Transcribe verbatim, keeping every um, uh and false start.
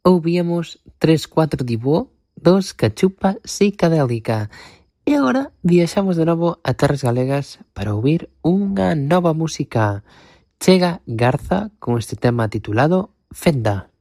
ouvíamos tres cuatro Dibó dos Cachupa Psicadélica. E agora viaxamos de novo a terras galegas para ouvir unha nova música. Chega Garza con este tema titulado Fenda.